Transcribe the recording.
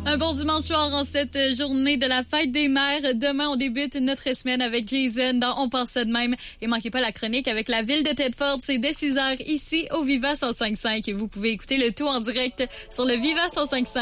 Un bon dimanche soir en cette journée de la fête des mères. Demain, on débute notre semaine avec Jason dans On pense ça de même. Et manquez pas la chronique avec la ville de Tedford. C'est dès 6h ici au Viva 105.5. Et vous pouvez écouter le tout en direct sur le Viva 105.5.